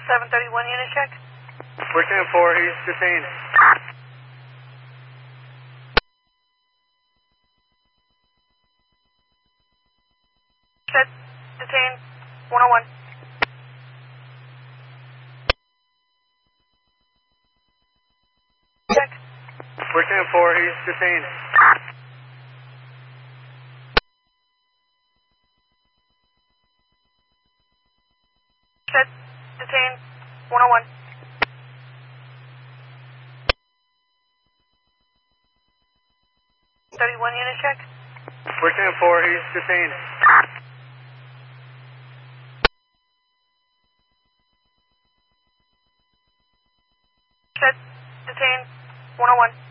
731 unit check. We're 10-4, he's detained. Set, detained, 101. Check. We're 10-4, he's detained. Set, detained, 101. Unit check. We're 10-4, he's detained. Set, detained, 101.